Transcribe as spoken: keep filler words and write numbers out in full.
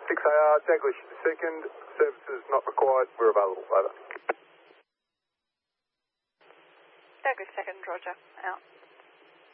six A R, Daglish second, services not required, we're available, over. Daglish second, roger, out.